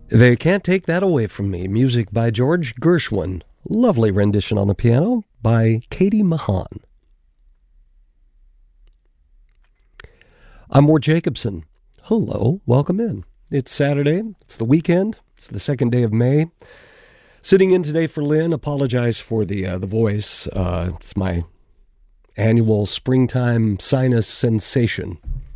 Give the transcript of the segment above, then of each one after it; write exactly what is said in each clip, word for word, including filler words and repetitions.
They Can't Take That Away From Me, music by George Gershwin. Lovely rendition on the piano by Katie Mahan. I'm Ward Jacobson. Hello, welcome in. It's Saturday, it's the weekend, it's the second day of May. Sitting in today for Lynn, apologize for the uh, the voice. Uh, it's my annual springtime sinus sensation.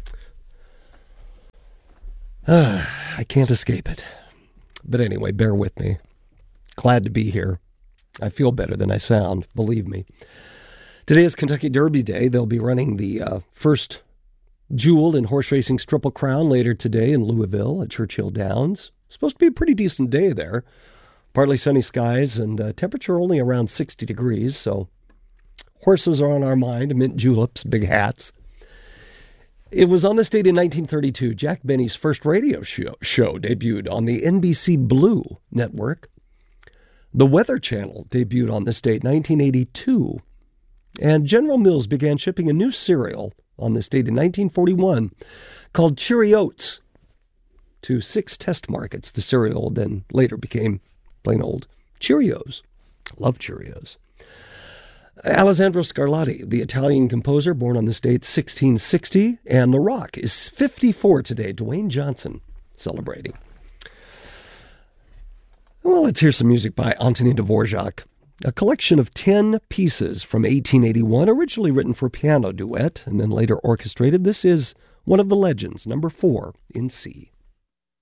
Uh, I can't escape it. But anyway, bear with me. Glad to be here. I feel better than I sound, believe me. Today is Kentucky Derby Day. They'll be running the uh, first Jewel in horse racing's Triple Crown later today in Louisville at Churchill Downs. Supposed to be a pretty decent day there. Partly sunny skies and uh, temperature only around sixty degrees, so horses are on our mind, mint juleps, big hats. It was on this date in nineteen thirty-two, Jack Benny's first radio show, show debuted on the N B C Blue network. The Weather Channel debuted on this date, nineteen eighty-two. And General Mills began shipping a new cereal on this date in nineteen forty-one called Cheerios to six test markets. The cereal then later became plain old Cheerios. Love Cheerios. Alessandro Scarlatti, the Italian composer, born on this date sixteen sixty, and The Rock is fifty-four today. Dwayne Johnson celebrating. Well, let's hear some music by Antonin Dvorak, a collection of ten pieces from eighteen eighty-one, originally written for piano duet and then later orchestrated. This is one of the legends, number four in C.